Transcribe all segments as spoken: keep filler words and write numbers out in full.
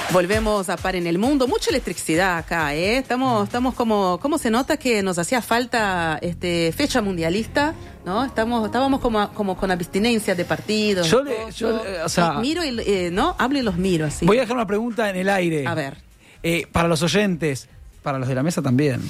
Volvemos a par en el mundo. Mucha electricidad acá, ¿eh? Estamos, estamos como, ¿cómo se nota que nos hacía falta este fecha mundialista? ¿No? Estamos, estábamos como, como con abstinencia de partidos. Yo, le, yo o sea, y miro y, eh, ¿no? Hablo y los miro así. Voy a dejar una pregunta en el aire. A ver. Eh, para los oyentes, para los de la mesa también.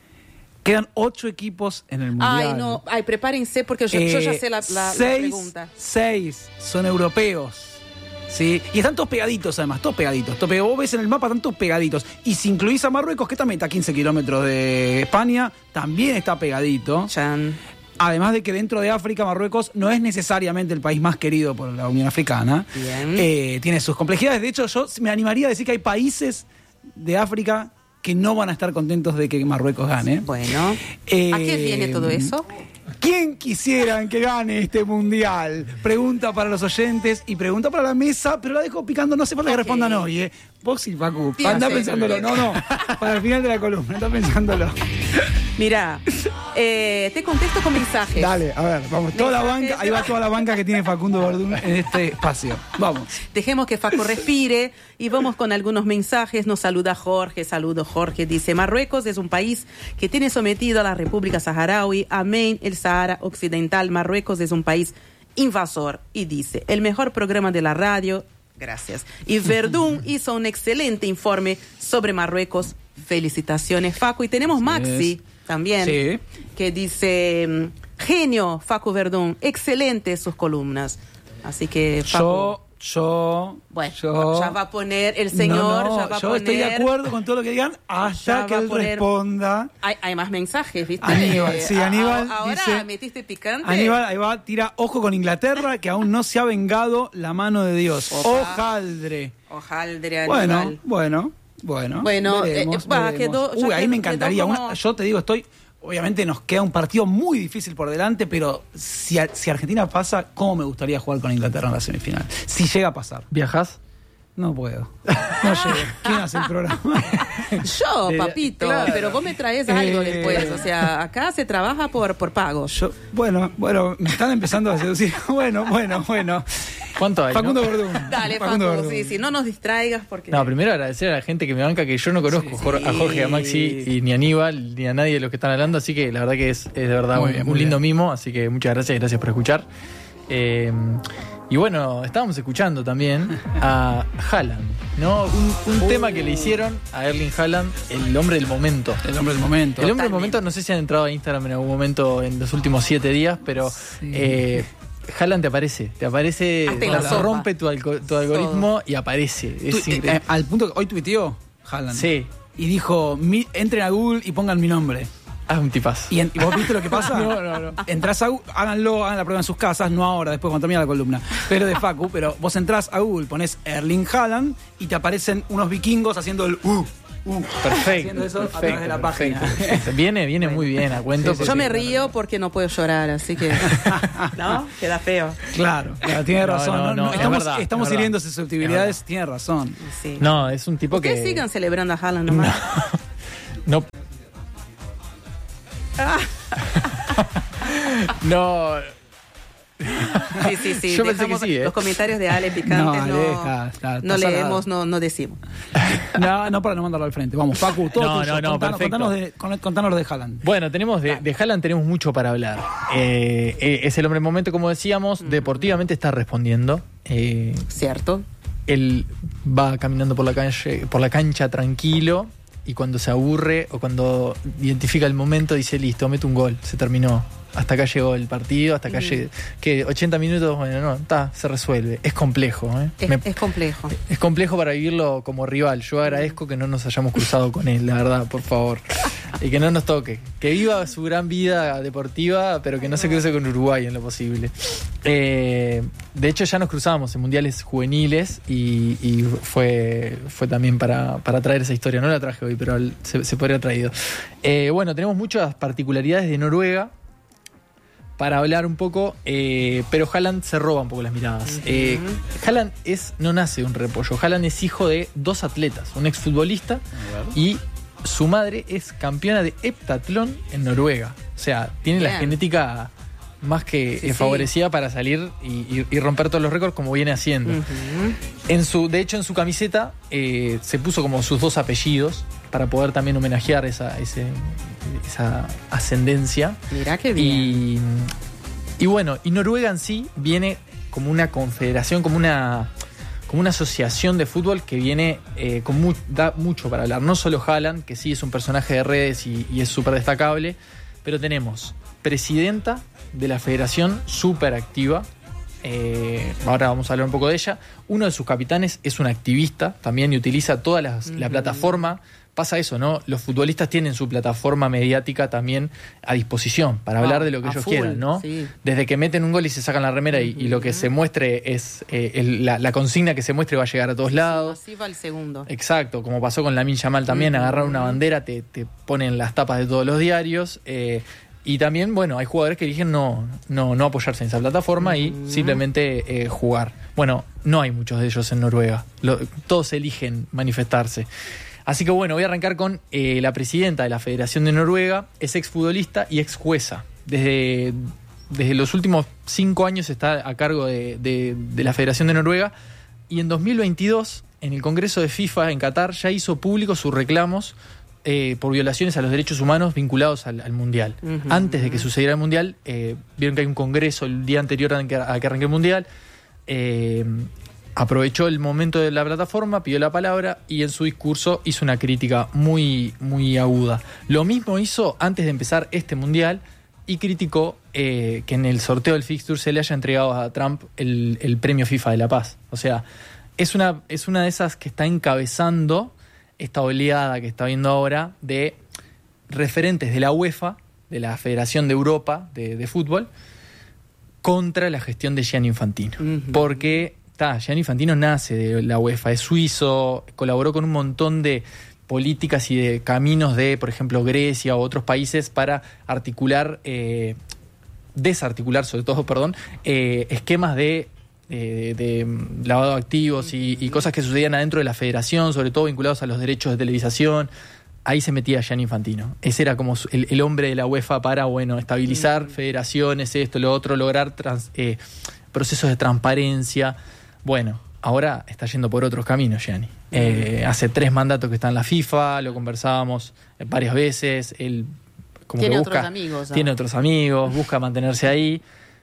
Quedan ocho equipos en el Mundial. Ay, no, ay, prepárense porque yo, eh, yo ya sé la, la, seis, la pregunta. Seis son europeos. ¿Sí? Y están todos pegaditos, además, todos pegaditos. Todos pegaditos. Vos ves en el mapa, están todos pegaditos. Y si incluís a Marruecos, que también está a quince kilómetros de España, también está pegadito. Chan. Además de que dentro de África, Marruecos no es necesariamente el país más querido por la Unión Africana. Bien. Eh, tiene sus complejidades. De hecho, yo me animaría a decir que hay países de África que no van a estar contentos de que Marruecos gane. Bueno. Eh, ¿A qué viene todo eso? ¿Quién quisieran que gane este mundial? Pregunta para los oyentes y pregunta para la mesa, pero la dejo picando, no hace falta que okay. respondan hoy, ¿eh? Vos y Facu, andá pensándolo. No, no, para el final de la columna, andá pensándolo. Mirá, eh, te contesto con mensajes. Dale, a ver, vamos, toda la banca, ahí va toda la banca que tiene Facundo Verdún en este espacio. Vamos. Dejemos que Facu respire y vamos con algunos mensajes. Nos saluda Jorge, saludo Jorge, dice: Marruecos es un país que tiene sometido a la República Saharaui, amén, el Sahara Occidental. Marruecos es un país invasor. Y dice: el mejor programa de la radio, gracias. Y Verdún hizo un excelente informe sobre Marruecos. Felicitaciones, Facu. Y tenemos Maxi también, sí, que dice: genio, Facu Verdún, excelente sus columnas. Así que, Facu, yo, yo, bueno, yo, ya va a poner el señor, no, no, ya va a yo poner. Yo estoy de acuerdo con todo lo que digan hasta que él poner, responda. Hay, hay más mensajes, ¿viste? Aníbal, sí, Aníbal. A, ahora dice, metiste picante. Aníbal, ahí va, tira ojo con Inglaterra, que aún no se ha vengado la mano de Dios. Opa. Ojaldre. Ojaldre, Aníbal. Bueno, bueno. Bueno, bueno veremos, eh, va, veremos. Quedó, Uy, ahí quedó, me encantaría. como... Una, yo te digo, estoy. Obviamente nos queda un partido muy difícil por delante, pero si, si Argentina pasa, ¿cómo me gustaría jugar con Inglaterra en la semifinal? Si llega a pasar. ¿Viajás? No puedo. No llego. ¿Quién hace el programa? Yo, papito. Claro. Pero vos me traes algo eh... después. O sea, acá se trabaja por, por pago. Yo, bueno, bueno, me están empezando a seducir. Bueno, bueno, bueno. ¿Cuánto hay? Facundo ¿no? Verdún. Dale, Facundo Verdún. Sí, sí, no nos distraigas porque... No, primero agradecer a la gente que me banca, que yo no conozco sí, sí. a Jorge, a Maxi, y ni a Aníbal, ni a nadie de los que están hablando, así que la verdad que es, es de verdad muy un, bien, un lindo bien. mimo, así que muchas gracias, gracias por escuchar. Eh, y bueno, estábamos escuchando también a Haaland, ¿no? Un, un uh. tema que le hicieron a Erling Haaland, el hombre del momento. El hombre del momento. El hombre del momento, no sé si han entrado a Instagram en algún momento en los últimos siete días, pero... Sí. Eh, Haaland te aparece, te aparece, te rompe tu, algo, tu algoritmo y aparece. Es tu, eh, al punto que hoy tuiteó Haaland. Sí. Y dijo, mi, entren a Google y pongan mi nombre. Ah, un tipazo. ¿Y, en, ¿Y vos viste lo que pasa? no, no, no. Entrás a Google, háganlo, hagan la prueba en sus casas, no ahora, después cuando termine la columna. Pero de Facu, pero vos entrás a Google, ponés Erling Haaland y te aparecen unos vikingos haciendo el uh. Uh, perfecto, eso perfecto, a través de la página. Viene, viene bueno. muy bien a cuento. Sí, sí, yo me río porque no puedo llorar, así que no, queda feo. Claro, claro tiene razón. No, no, no, no, estamos verdad, estamos hiriendo susceptibilidades, tiene razón. Sí. No, es un tipo Ustedes que... sigan celebrando a Haaland nomás. No. No. no. Sí, sí, sí. Yo pensé que sí, ¿eh? Los comentarios de Ale picantes no, no, deja, está, está no leemos, no, no decimos. No, no para no mandarlo al frente. Vamos, Facu, todo no, tuyo. No, no, contanos, contanos, de, contanos lo de Haaland. Bueno, tenemos de, de Haaland tenemos mucho para hablar. Eh, eh, es el hombre del momento, como decíamos. Mm. Deportivamente está respondiendo. Eh, Cierto. Él va caminando por la calle, por la cancha tranquilo. Y cuando se aburre o cuando identifica el momento, dice, listo, mete un gol, se terminó. Hasta acá llegó el partido, hasta acá mm. llegó. ¿Qué? ochenta minutos, bueno, no, está, se resuelve. Es complejo, ¿eh? Es, Me, es complejo. Es complejo para vivirlo como rival. Yo agradezco que no nos hayamos cruzado con él, la verdad, por favor. Y que no nos toque. Que viva su gran vida deportiva, pero que no se cruce con Uruguay en lo posible. Eh, de hecho, ya nos cruzamos en mundiales juveniles y, y fue, fue también para, para traer esa historia. No la traje hoy, pero se, se podría haber traído. Eh, bueno, tenemos muchas particularidades de Noruega para hablar un poco, eh, pero Haaland se roba un poco las miradas. Uh-huh. Eh, Haaland es, no nace de un repollo. Haaland es hijo de dos atletas, un exfutbolista uh-huh. y su madre es campeona de heptatlón en Noruega. O sea, tiene Bien. la genética más que Sí, eh, sí. favorecida para salir y, y- y romper todos los récords como viene haciendo. Ujú. En su, de hecho, en su camiseta eh, se puso como sus dos apellidos para poder también homenajear esa, ese- esa ascendencia. Mira qué bien. Y, y bueno, y Noruega en sí viene como una confederación, como una, como una asociación de fútbol que viene eh, con mu- da mucho para hablar. No solo Haaland, que sí es un personaje de redes y, y es súper destacable, pero tenemos presidenta de la federación súper activa. Eh, ahora vamos a hablar un poco de ella. Uno de sus capitanes es un activista también y utiliza toda las- la plataforma. Pasa eso, ¿no? Los futbolistas tienen su plataforma mediática también a disposición para Wow, hablar de lo que a ellos full, quieran, ¿no? sí. Desde que meten un gol y se sacan la remera y, y lo que se muestre es eh, el- la, la consigna que se muestre va a llegar a todos lados. Así va el segundo. Exacto, como pasó con Lamine Yamal también, agarrar una bandera, te, te ponen las tapas de todos los diarios. eh, y también, bueno, hay jugadores que eligen no, no, no apoyarse en esa plataforma y simplemente eh, jugar. Bueno, no hay muchos de ellos en Noruega. Lo- todos eligen manifestarse. Así que bueno, voy a arrancar con eh, la presidenta de la Federación de Noruega, es exfutbolista y ex jueza. Desde, desde los últimos cinco años está a cargo de, de- de la Federación de Noruega y en dos mil veintidós, en el Congreso de FIFA en Qatar, ya hizo públicos sus reclamos eh, por violaciones a los derechos humanos vinculados al, al Mundial. Ujú. Antes de que sucediera el Mundial, eh, vieron que hay un congreso el día anterior a que, a que arranque el Mundial. Eh, aprovechó el momento de la plataforma, pidió la palabra y en su discurso hizo una crítica muy, muy aguda. Lo mismo hizo antes de empezar este Mundial y criticó eh, que en el sorteo del fixture se le haya entregado a Trump el, el premio FIFA de la Paz. O sea, es una, es una de esas que está encabezando esta oleada que está viendo ahora de referentes de la UEFA, de la Federación de Europa de, de Fútbol, contra la gestión de Gianni Infantino. Ujú. Porque ta, Gianni Infantino nace de la UEFA, es suizo, colaboró con un montón de políticas y de caminos de, por ejemplo, Grecia u otros países para articular, eh, desarticular sobre todo, perdón, eh, esquemas de, eh, de lavado de activos y, y cosas que sucedían adentro de la federación, sobre todo vinculados a los derechos de televisación. Ahí se metía Gianni Infantino. Ese era como su- el, el hombre de la UEFA para, bueno, estabilizar federaciones, esto, lo otro, lograr trans- eh, procesos de transparencia. Bueno, ahora está yendo por otros caminos, Gianni. Eh, hace tres mandatos que está en la FIFA, lo conversábamos eh, varias veces. Él como Tiene que otros busca, amigos, ¿no? tiene otros amigos, busca mantenerse ahí.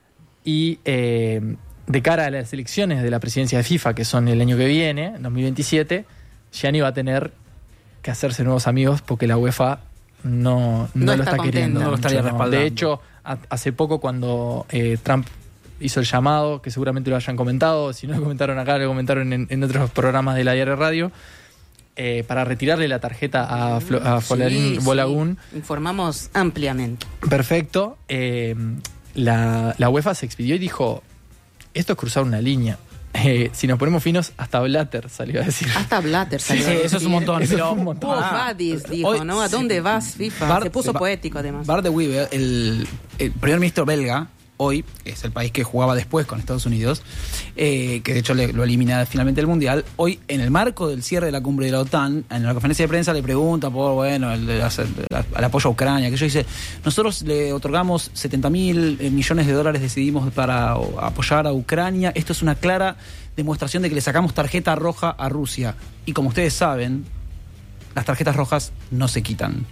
Y eh, de cara a las elecciones de la presidencia de FIFA, que son el año que viene, dos mil veintisiete, Gianni va a tener que hacerse nuevos amigos porque la UEFA no, no, No lo está está queriendo. contenta. No lo estaría mucho, respaldando. De hecho, a- hace poco cuando eh, Trump hizo el llamado, que seguramente lo hayan comentado, si no lo comentaron acá, lo comentaron en, en otros programas de la Diario Radio, eh, para retirarle la tarjeta a, Flo- a Folarin Sí, sí. Bolagun. Informamos ampliamente. Perfecto. Eh, la, la UEFA se expidió y dijo, esto es cruzar una línea. Eh, si nos ponemos finos, hasta Blatter salió a decir. Hasta Blatter salió. Sí, a eso es un decir. montón. Eso pero- es un montón. Vos, Ah, Vadis, dijo, hoy- ¿no? ¿A sí. dónde vas, FIFA? Bart- Se puso Ba- poético, además. Bart de Wever, el, el primer ministro belga, hoy, es el país que jugaba después con Estados Unidos, eh, que de hecho le- lo elimina finalmente del Mundial, hoy en el marco del cierre de la cumbre de la OTAN, en la conferencia de prensa le pregunta por, bueno, el, el- el apoyo a Ucrania, que yo dice, nosotros le otorgamos setenta mil millones de dólares, decidimos para o, apoyar a Ucrania, esto es una clara demostración de que le sacamos tarjeta roja a Rusia, y como ustedes saben, las tarjetas rojas no se quitan.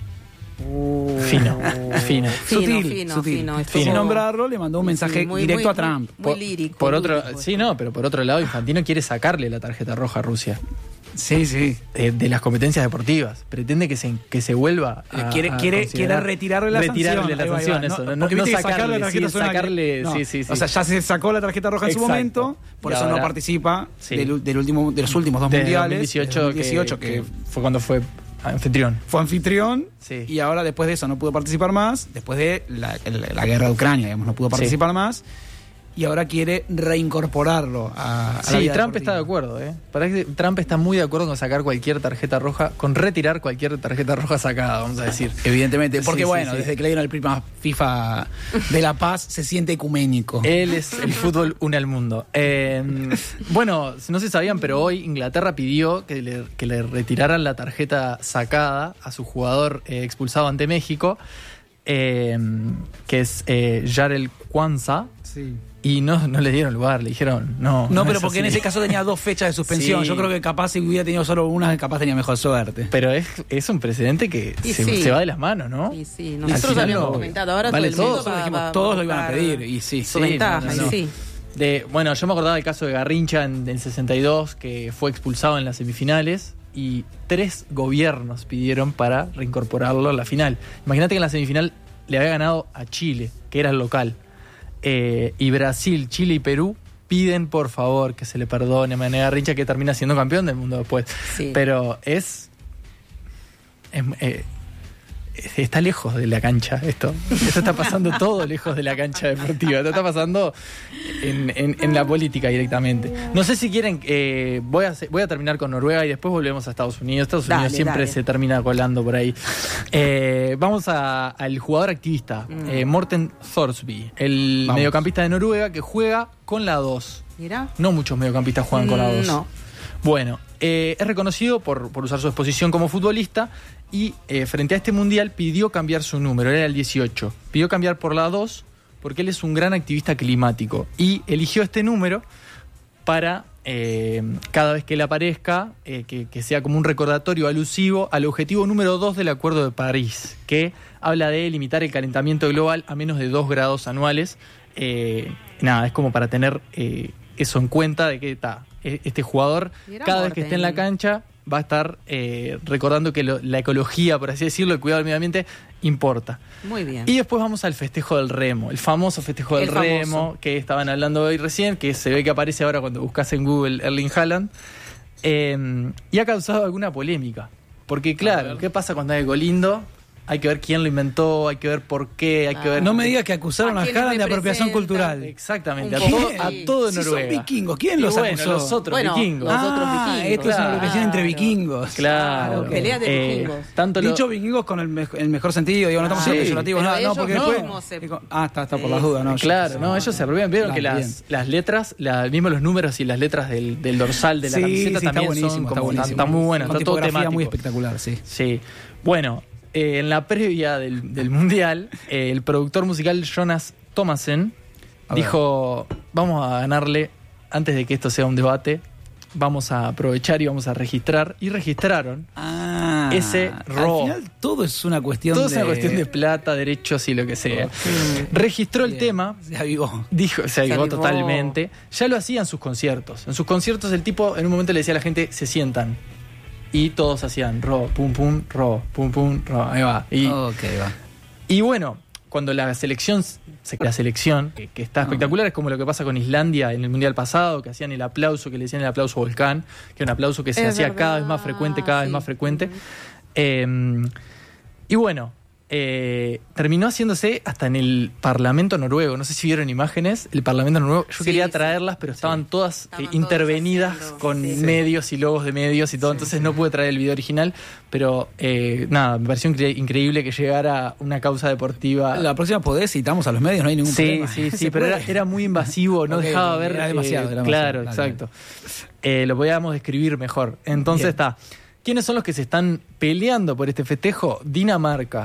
Fino, fino. Fino, Sutil, fino, sutil. fino. Sin Estuvo- nombrarlo, le mandó un mensaje Sí, muy- directo muy- a Trump. Muy lírico. Por muy otro, lírico. sí, no, pero por otro lado, Infantino quiere sacarle la tarjeta roja a Rusia Sí, sí. eh, de las competencias deportivas. Pretende que se, que se vuelva a, Eh, quiere, a quiere, considerar- quiere retirarle la retirarle sanción. la Ahí va, ahí sanción, va. eso. No, no, porque no viste que sacarle, sacar la tarjeta sí, suena que- sacarle, no. sí, sí, sí. O sea, ya se sacó la tarjeta roja en su Exacto. momento, por Y eso no ahora- participa Sí. del, del último, de los últimos dos Desde mundiales. dos mil dieciocho, desde dos mil dieciocho, que, que, que fue cuando fue anfitrión. fue anfitrión, Sí. y ahora después de eso no pudo participar más, después de la, el- la guerra de Ucrania, digamos, no pudo participar más, y ahora quiere reincorporarlo a, a la Sí, vida Trump deportiva. está de acuerdo, ¿eh? Parece que Trump está muy de acuerdo con sacar cualquier tarjeta roja, con retirar cualquier tarjeta roja sacada, vamos a decir. Evidentemente, porque Sí, sí, bueno, sí. desde que le dieron el prima FIFA de la Paz se siente ecuménico. Él es el fútbol une al mundo. Eh, bueno, no se sabían, pero hoy Inglaterra pidió que le, que le retiraran la tarjeta sacada a su jugador eh, expulsado ante México. eh, que es eh, Jarel Kwanzaa, Sí. y no, no le dieron lugar, le dijeron no. No, pero es porque en así. ese caso tenía dos fechas de suspensión. Sí. Yo creo que capaz si hubiera tenido solo una, capaz tenía mejor suerte. Pero es, es un precedente que Y se, sí. se va de las manos, ¿no? Y sí, Al nosotros final habíamos no. comentado, ahora Vale, todo el mundo todos va- dijimos, va- todos va lo iban a buscar pedir, y sí. Su Sí, ventaja, no, no, y no. sí. De, bueno, yo me acordaba del caso de Garrincha en el sesenta y dos, que fue expulsado en las semifinales y tres gobiernos pidieron para reincorporarlo a la final. Imagínate que en la semifinal le había ganado a Chile, que era el local. Eh, y Brasil, Chile y Perú piden por favor que se le perdone a Mané Garrincha, que termina siendo campeón del mundo después. Sí. Pero es... es eh, está lejos de la cancha esto. Esto está pasando todo lejos de la cancha deportiva. Esto está pasando en, en, en la política directamente. No sé si quieren... Eh, voy, a, hacer- voy a terminar con Noruega y después volvemos a Estados Unidos. Estados Dale, Unidos siempre dale. se termina colando por ahí. Eh, vamos a- al jugador activista, Mm. eh, Morten Thorsby, el Vamos. mediocampista de Noruega que juega con la dos. Mira. No muchos mediocampistas juegan con la dos. No. Bueno, eh, es reconocido por, por usar su exposición como futbolista y eh, frente a este mundial pidió cambiar su número, era el dieciocho. Pidió cambiar por la dos porque él es un gran activista climático y eligió este número para eh, cada vez que él aparezca, eh, que, que sea como un recordatorio alusivo al objetivo número dos del Acuerdo de París, que habla de limitar el calentamiento global a menos de dos grados anuales. Eh, nada, es como para tener eh, eso en cuenta de que ta, e- este jugador, Mira, cada vez que esté en la Morten. cancha, va a estar eh, recordando que lo- la ecología, por así decirlo, el cuidado del medio ambiente, importa. Muy bien. Y después vamos al festejo del remo, el famoso festejo del El famoso. remo que estaban hablando hoy recién, que se ve que aparece ahora cuando buscas en Google Erling Haaland, eh, y ha causado alguna polémica. Porque claro, ¿qué pasa cuando hay algo lindo? Hay que ver quién lo inventó, hay que ver por qué, hay que Ah. ver... No me digas que acusaron ¿A a quiénes Haaland de apropiación representan? cultural. Exactamente, a, Un todo, poco, a sí. todo Si son Noruega. vikingos, ¿quién Y los bueno, acusó? los otros Bueno, vikingos. los otros Ah, vikingos. esto es una Claro. represión entre vikingos. Claro. Claro, pelea de Eh, vikingos. tanto lo- Dicho vikingos con el, mej- el mejor sentido, digo, no estamos Sí. siendo peyorativos, Pero nada, no, ellos porque no. después... se- Ah, está, está por Sí. las dudas, ¿no? Yo- Claro, no, ellos se apropian. Vieron Ah, que bien. las, las letras, la, mismo los números y las letras del, del dorsal de la Sí, camiseta sí, está también buenísimo, son está como buenísimo. está muy buena, Con está todo tipografía temático. muy espectacular, sí. Sí. Bueno, eh, en la previa del, del mundial, eh, el productor musical Jonas Thomasen A ver. dijo: vamos a ganarle antes de que esto sea un debate. Vamos a aprovechar y vamos a registrar. Y registraron. Ah, Ese Raw. Al final todo es una cuestión Todo de... es una cuestión de plata, derechos y lo que sea. Registró el Bien, tema. Se avivó. Dijo, se avivó avivó. totalmente. Ya lo hacía en sus conciertos. En sus conciertos el tipo en un momento le decía a la gente, se sientan. Y todos hacían ro, pum, pum, ro, pum, pum, ro. Ahí va. Y, Ok, va. y bueno, cuando la selección, se- la selección, que, que está espectacular, es como lo que pasa con Islandia en el Mundial pasado, que hacían el aplauso, que le decían el aplauso volcán, que era un aplauso que se Es hacía verdad, cada vez más frecuente, cada vez sí. más frecuente. Eh, y bueno, eh, terminó haciéndose hasta en el Parlamento noruego. No sé si vieron imágenes. El Parlamento noruego, yo Sí, quería sí. traerlas, pero estaban todas Estaban eh, todos intervenidas haciendo, con sí. medios y logos de medios y todo. Entonces no pude traer el video original. Pero eh, nada, me pareció incre- increíble que llegara una causa deportiva. La próxima podés, citamos a los medios, no hay ningún Sí, problema. sí, Se sí, pero era, puede. era muy invasivo, no Ok, dejaba ok, ver. era demasiado, eh, era claro, demasiado. Dale, exacto. Eh, lo podíamos describir mejor. Entonces Bien. está. ¿Quiénes son los que se están peleando por este festejo? Dinamarca,